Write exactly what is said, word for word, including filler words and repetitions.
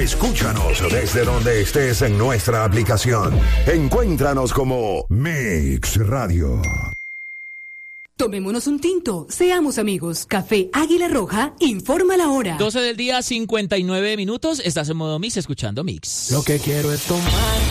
Escúchanos desde donde estés en nuestra aplicación. Encuéntranos como Mix Radio. Tomémonos un tinto, seamos amigos. Café Águila Roja, informa la hora. doce del día, cincuenta y nueve minutos. Estás en modo Mix, escuchando Mix. Lo que quiero es tomar